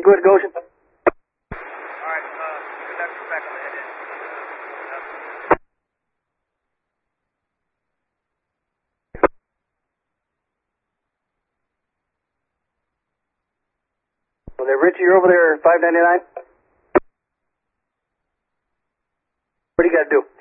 go ahead, Goshen. Alright, conductor back on the head end. Well, there, Richie, you're over there, 599. What do you got to do?